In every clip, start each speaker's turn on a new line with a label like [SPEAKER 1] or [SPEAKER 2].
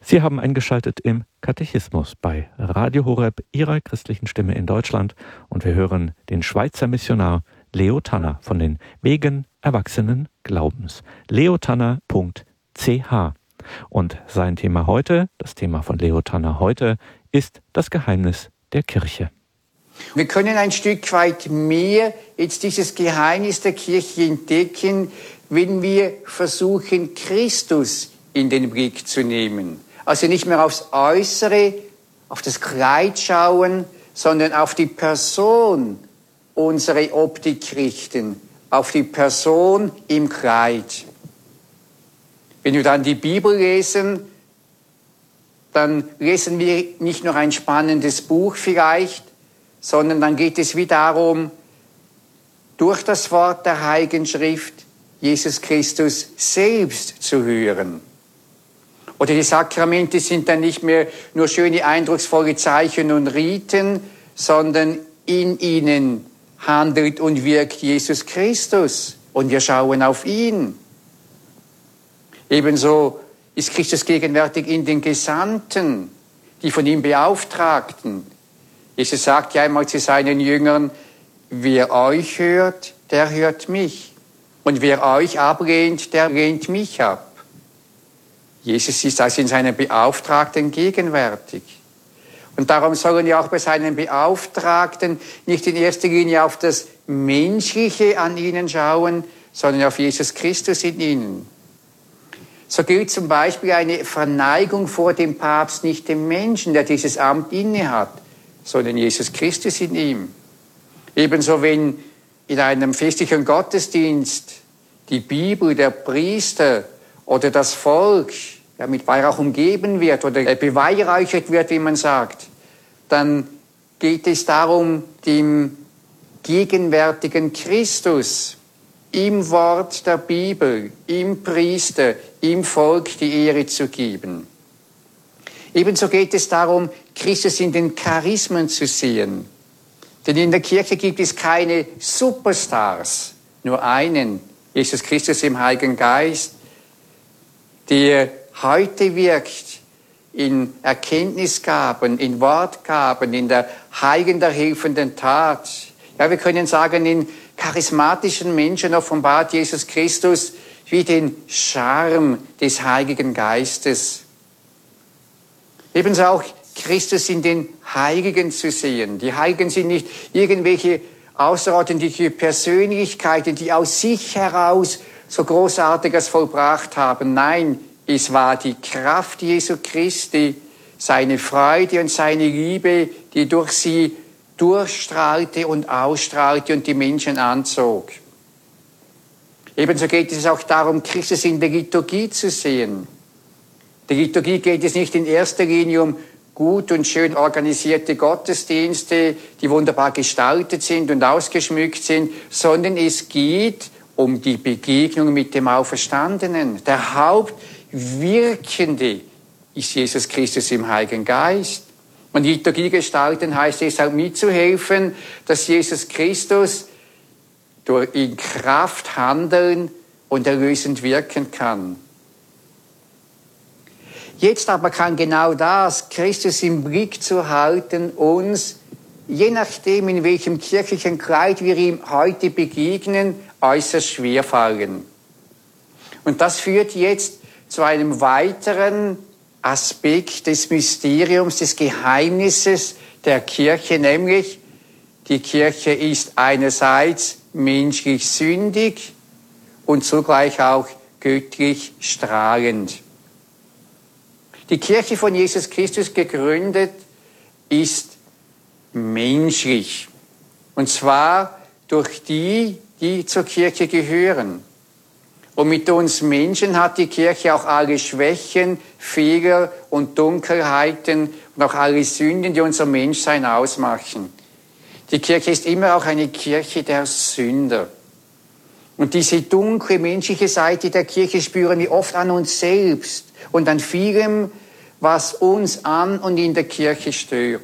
[SPEAKER 1] Sie haben eingeschaltet im Katechismus bei Radio Horeb, Ihrer christlichen Stimme in Deutschland, und wir hören den Schweizer Missionar Leo Tanner von den Wegen Erwachsenen Glaubens. leotanner.ch. Und sein Thema heute, das Thema von Leo Tanner heute, ist das Geheimnis der Kirche.
[SPEAKER 2] Wir können ein Stück weit mehr jetzt dieses Geheimnis der Kirche entdecken, wenn wir versuchen, Christus in den Blick zu nehmen. Also nicht mehr aufs Äußere, auf das Kleid schauen, sondern auf die Person unsere Optik richten, auf die Person im Kleid. Wenn wir dann die Bibel lesen, dann lesen wir nicht nur ein spannendes Buch vielleicht, sondern dann geht es wie darum, durch das Wort der Heiligen Schrift Jesus Christus selbst zu hören. Oder die Sakramente sind dann nicht mehr nur schöne, eindrucksvolle Zeichen und Riten, sondern in ihnen handelt und wirkt Jesus Christus und wir schauen auf ihn. Ebenso ist Christus gegenwärtig in den Gesandten, die von ihm Beauftragten. Jesus sagt ja einmal zu seinen Jüngern, wer euch hört, der hört mich. Und wer euch ablehnt, der lehnt mich ab. Jesus ist also in seinen Beauftragten gegenwärtig. Und darum sollen wir auch bei seinen Beauftragten nicht in erster Linie auf das Menschliche an ihnen schauen, sondern auf Jesus Christus in ihnen. So gilt zum Beispiel eine Verneigung vor dem Papst nicht dem Menschen, der dieses Amt innehat, sondern Jesus Christus in ihm. Ebenso wenn in einem festlichen Gottesdienst die Bibel, der Priester oder das Volk mit Weihrauch umgeben wird oder beweihräuchert wird, wie man sagt, dann geht es darum, dem gegenwärtigen Christus im Wort der Bibel, im Priester, im Volk die Ehre zu geben. Ebenso geht es darum, Christus in den Charismen zu sehen. Denn in der Kirche gibt es keine Superstars, nur einen, Jesus Christus im Heiligen Geist, der heute wirkt in Erkenntnisgaben, in Wortgaben, in der heiligen, der helfenden Tat. Ja, wir können sagen, in charismatischen Menschen offenbart Jesus Christus wie den Charme des Heiligen Geistes. Ebenso auch Christus in den Heiligen zu sehen. Die Heiligen sind nicht irgendwelche außerordentliche Persönlichkeiten, die aus sich heraus so Großartiges vollbracht haben. Nein, es war die Kraft Jesu Christi, seine Freude und seine Liebe, die durch sie durchstrahlte und ausstrahlte und die Menschen anzog. Ebenso geht es auch darum, Christus in der Liturgie zu sehen. In der Liturgie geht es nicht in erster Linie um gut und schön organisierte Gottesdienste, die wunderbar gestaltet sind und ausgeschmückt sind, sondern es geht um die Begegnung mit dem Auferstandenen. Der Hauptwirkende ist Jesus Christus im Heiligen Geist. Und Liturgie gestalten heißt deshalb mitzuhelfen, dass Jesus Christus in Kraft handeln und erlösend wirken kann. Jetzt aber kann genau das, Christus im Blick zu halten, uns, je nachdem in welchem kirchlichen Kleid wir ihm heute begegnen, äußerst schwer fallen. Und das führt jetzt zu einem weiteren Aspekt des Mysteriums, des Geheimnisses der Kirche, nämlich die Kirche ist einerseits menschlich sündig und zugleich auch göttlich strahlend. Die Kirche von Jesus Christus gegründet ist menschlich. Und zwar durch die, die zur Kirche gehören. Und mit uns Menschen hat die Kirche auch alle Schwächen, Fehler und Dunkelheiten und auch alle Sünden, die unser Menschsein ausmachen. Die Kirche ist immer auch eine Kirche der Sünder. Und diese dunkle menschliche Seite der Kirche spüren wir oft an uns selbst und an vielem, was uns an und in der Kirche stört.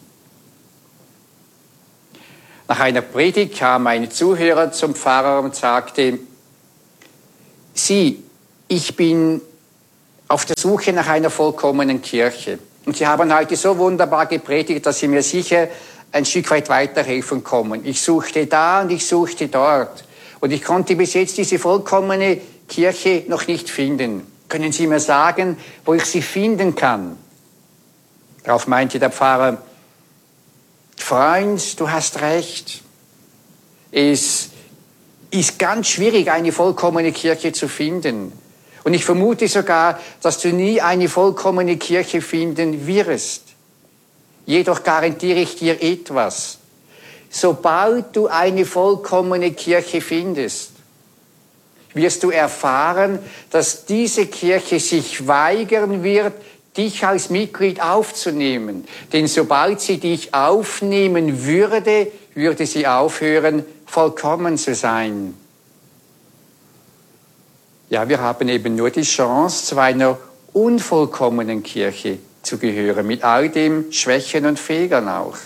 [SPEAKER 2] Nach einer Predigt kam ein Zuhörer zum Pfarrer und sagte, Sieh, ich bin auf der Suche nach einer vollkommenen Kirche. Und Sie haben heute so wunderbar gepredigt, dass Sie mir sicher ein Stück weit weiterhelfen kommen. Ich suchte da und ich suchte dort. Und ich konnte bis jetzt diese vollkommene Kirche noch nicht finden. Können Sie mir sagen, wo ich sie finden kann? Darauf meinte der Pfarrer, Freund, du hast recht. Es ist ganz schwierig, eine vollkommene Kirche zu finden. Und ich vermute sogar, dass du nie eine vollkommene Kirche finden wirst. Jedoch garantiere ich dir etwas. Sobald du eine vollkommene Kirche findest, wirst du erfahren, dass diese Kirche sich weigern wird, dich als Mitglied aufzunehmen. Denn sobald sie dich aufnehmen würde, würde sie aufhören, vollkommen zu sein. Ja, wir haben eben nur die Chance, zu einer unvollkommenen Kirche zu gehören, mit all den Schwächen und Fehlern auch.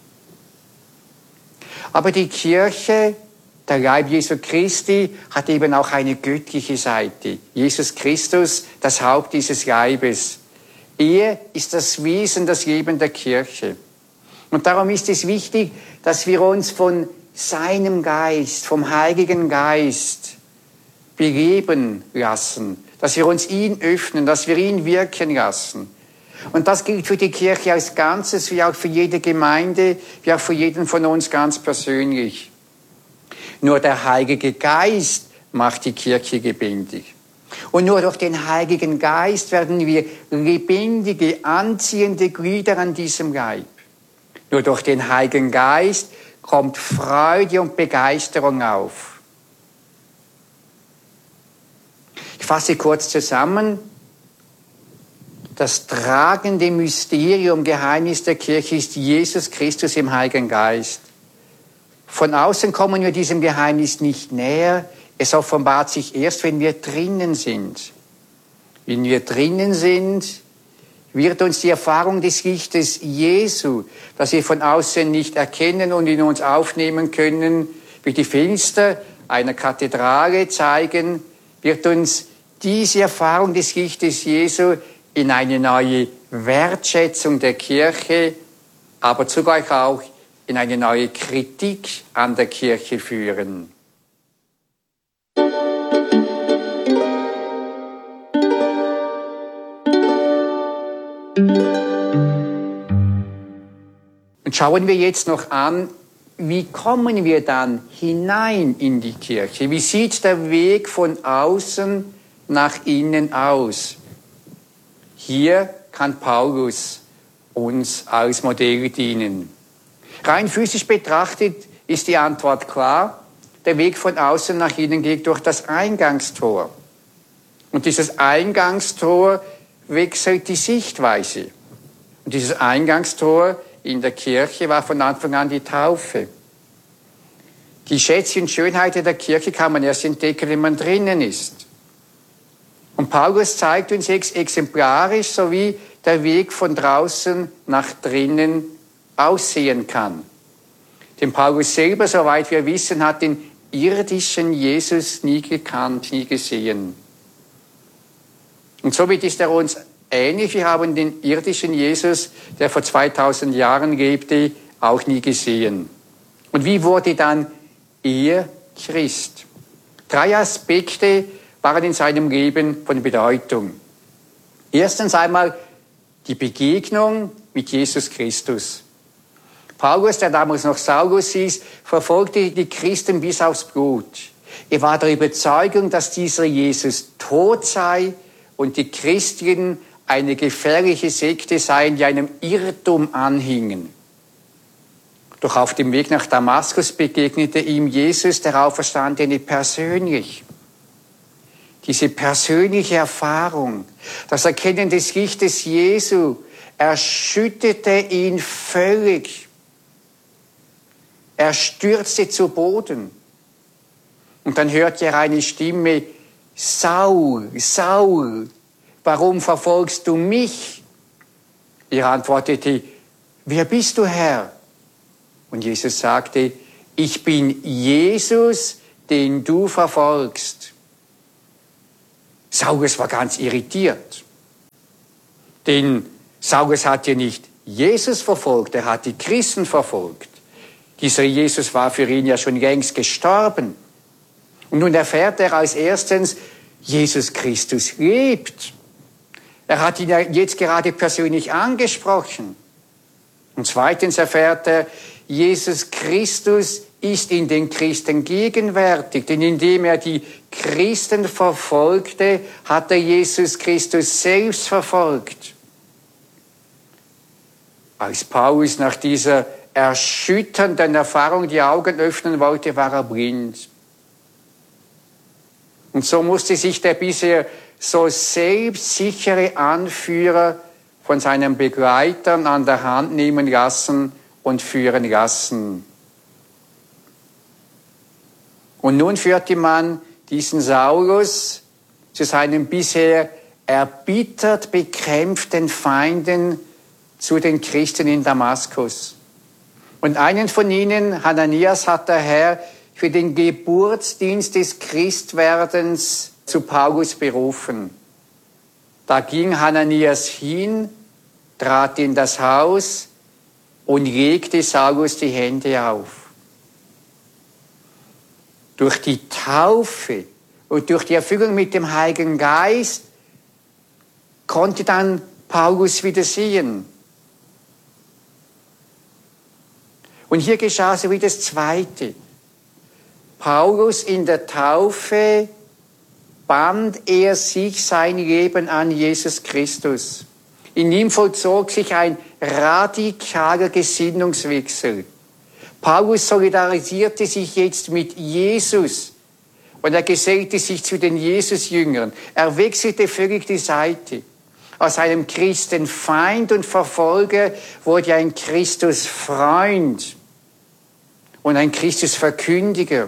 [SPEAKER 2] Aber die Kirche, der Leib Jesu Christi, hat eben auch eine göttliche Seite. Jesus Christus, das Haupt dieses Leibes. Er ist das Wesen, das Leben der Kirche. Und darum ist es wichtig, dass wir uns von seinem Geist, vom Heiligen Geist, beleben lassen, dass wir uns ihn öffnen, dass wir ihn wirken lassen. Und das gilt für die Kirche als Ganzes, wie auch für jede Gemeinde, wie auch für jeden von uns ganz persönlich. Nur der Heilige Geist macht die Kirche lebendig. Und nur durch den Heiligen Geist werden wir lebendige, anziehende Glieder an diesem Leib. Nur durch den Heiligen Geist kommt Freude und Begeisterung auf. Ich fasse kurz zusammen. Das tragende Mysterium, Geheimnis der Kirche ist Jesus Christus im Heiligen Geist. Von außen kommen wir diesem Geheimnis nicht näher. Es offenbart sich erst, wenn wir drinnen sind. Wenn wir drinnen sind, wird uns die Erfahrung des Lichtes Jesu, das wir von außen nicht erkennen und in uns aufnehmen können, wie die Fenster einer Kathedrale zeigen, wird uns diese Erfahrung des Lichtes Jesu in eine neue Wertschätzung der Kirche, aber zugleich auch in eine neue Kritik an der Kirche führen. Und schauen wir jetzt noch an, wie kommen wir dann hinein in die Kirche? Wie sieht der Weg von außen nach innen aus? Hier kann Paulus uns als Modell dienen. Rein physisch betrachtet ist die Antwort klar. Der Weg von außen nach innen geht durch das Eingangstor. Und dieses Eingangstor wechselt die Sichtweise. Und dieses Eingangstor in der Kirche war von Anfang an die Taufe. Die Schätze und Schönheiten der Kirche kann man erst entdecken, wenn man drinnen ist. Und Paulus zeigt uns exemplarisch, so wie der Weg von draußen nach drinnen aussehen kann. Denn Paulus selber, soweit wir wissen, hat den irdischen Jesus nie gekannt, nie gesehen. Und somit ist er uns ähnlich. Wir haben den irdischen Jesus, der vor 2000 Jahren lebte, auch nie gesehen. Und wie wurde dann er Christ? 3 Aspekte waren in seinem Leben von Bedeutung. Erstens einmal die Begegnung mit Jesus Christus. Paulus, der damals noch Saulus hieß, verfolgte die Christen bis aufs Blut. Er war der Überzeugung, dass dieser Jesus tot sei und die Christen eine gefährliche Sekte seien, die einem Irrtum anhingen. Doch auf dem Weg nach Damaskus begegnete ihm Jesus, der Auferstandene, persönlich. Diese persönliche Erfahrung, das Erkennen des Lichtes Jesu, erschütterte ihn völlig. Er stürzte zu Boden. Und dann hörte er eine Stimme: Saul, Saul, warum verfolgst du mich? Er antwortete: Wer bist du, Herr? Und Jesus sagte: Ich bin Jesus, den du verfolgst. Saulus war ganz irritiert. Denn Saulus hat ja nicht Jesus verfolgt, er hat die Christen verfolgt. Dieser Jesus war für ihn ja schon längst gestorben. Und nun erfährt er als erstens, Jesus Christus lebt. Er hat ihn ja jetzt gerade persönlich angesprochen. Und zweitens erfährt er, Jesus Christus ist in den Christen gegenwärtig. Denn indem er die Christen verfolgte, hat er Jesus Christus selbst verfolgt. Als Paulus nach dieser erschütternden Erfahrung die Augen öffnen wollte, war er blind. Und so musste sich der bisher so selbstsichere Anführer von seinen Begleitern an der Hand nehmen lassen und führen lassen. Und nun führte man diesen Saulus zu seinen bisher erbittert bekämpften Feinden, zu den Christen in Damaskus. Und einen von ihnen, Hananias, hat der Herr für den Geburtsdienst des Christwerdens zu Paulus berufen. Da ging Hananias hin, trat in das Haus und legte Saulus die Hände auf. Durch die Taufe und durch die Erfüllung mit dem Heiligen Geist konnte dann Paulus wieder sehen. Und hier geschah so wie das Zweite. Paulus in der Taufe band er sich sein Leben an Jesus Christus. In ihm vollzog sich ein radikaler Gesinnungswechsel. Paulus solidarisierte sich jetzt mit Jesus und er gesellte sich zu den Jesus-Jüngern. Er wechselte völlig die Seite. Aus einem Christenfeind und Verfolger wurde ein Christusfreund und ein Christusverkündiger.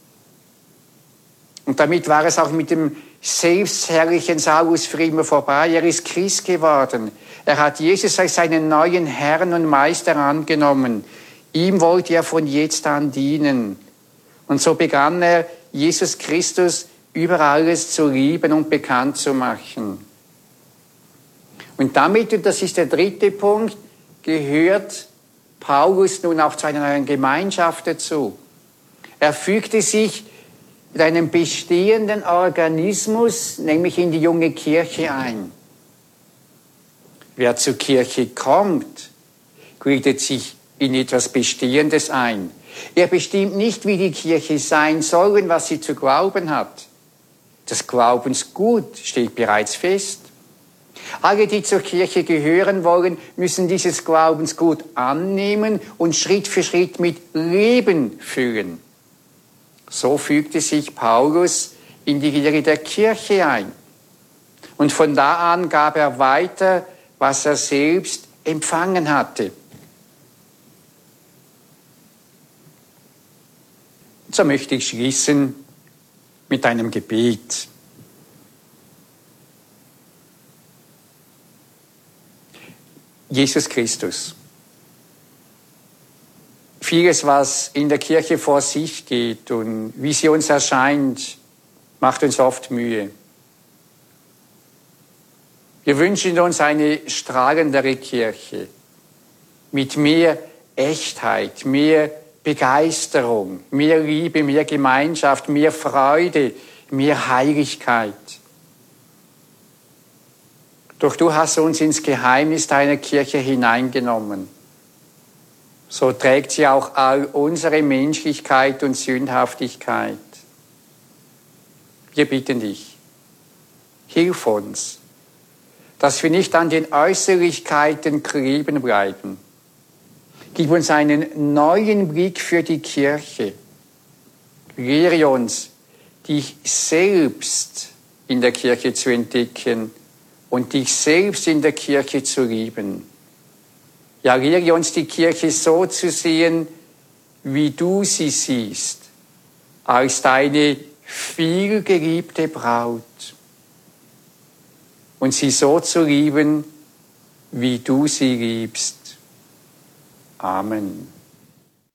[SPEAKER 2] Und damit war es auch mit dem selbstherrlichen Saulus für immer vorbei. Er ist Christ geworden. Er hat Jesus als seinen neuen Herrn und Meister angenommen. Ihm wollte er von jetzt an dienen. Und so begann er, Jesus Christus über alles zu lieben und bekannt zu machen. Und damit, und das ist der dritte Punkt, gehört Paulus nun auch zu einer neuen Gemeinschaft dazu. Er fügte sich in einen bestehenden Organismus, nämlich in die junge Kirche ein. Wer zur Kirche kommt, gliedert sich in etwas Bestehendes ein. Er bestimmt nicht, wie die Kirche sein soll und was sie zu glauben hat. Das Glaubensgut steht bereits fest. Alle, die zur Kirche gehören wollen, müssen dieses Glaubensgut annehmen und Schritt für Schritt mit Leben füllen. So fügte sich Paulus in die Lehre der Kirche ein. Und von da an gab er weiter, was er selbst empfangen hatte. So möchte ich schließen mit einem Gebet. Jesus Christus. Vieles, was in der Kirche vor sich geht und wie sie uns erscheint, macht uns oft Mühe. Wir wünschen uns eine strahlendere Kirche mit mehr Echtheit, mehr Begeisterung, mehr Liebe, mehr Gemeinschaft, mehr Freude, mehr Heiligkeit. Doch du hast uns ins Geheimnis deiner Kirche hineingenommen. So trägt sie auch all unsere Menschlichkeit und Sündhaftigkeit. Wir bitten dich, hilf uns, dass wir nicht an den Äußerlichkeiten kleben bleiben. Gib uns einen neuen Blick für die Kirche. Lehre uns, dich selbst in der Kirche zu entdecken und dich selbst in der Kirche zu lieben. Ja, lehre uns, die Kirche so zu sehen, wie du sie siehst, als deine vielgeliebte Braut. Und sie so zu lieben, wie du sie liebst. Amen.